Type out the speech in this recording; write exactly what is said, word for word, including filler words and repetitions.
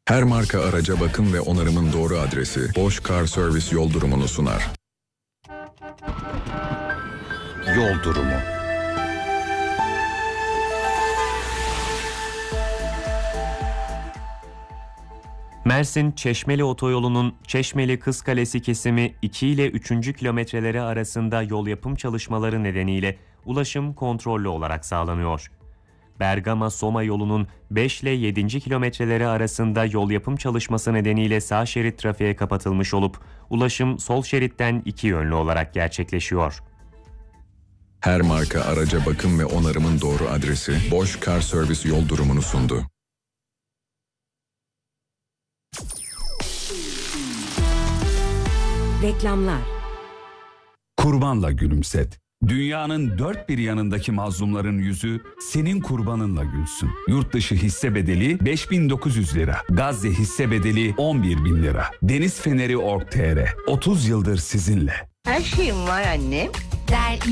Her marka araca bakım ve onarımın doğru adresi Bosch Car Service yol durumunu sunar. Yol durumu. Mersin Çeşmeli Otoyolu'nun Çeşmeli-Kızkalesi kesimi iki ile üçüncü kilometreleri arasında yol yapım çalışmaları nedeniyle ulaşım kontrollü olarak sağlanıyor. Bergama-Soma yolunun beş ile yedinci kilometreleri arasında yol yapım çalışması nedeniyle sağ şerit trafiğe kapatılmış olup ulaşım sol şeritten iki yönlü olarak gerçekleşiyor. Her marka araca bakım ve onarımın doğru adresi Bosch Car Service yol durumunu sundu. Reklamlar. Kurbanla gülümset. Dünyanın dört bir yanındaki mazlumların yüzü senin kurbanınla gülsün. Yurt dışı hisse bedeli beş bin dokuz yüz lira. Gazze hisse bedeli on bir bin lira. Deniz Feneri nokta org nokta tr otuz yıldır sizinle. Her şeyim var annem. Der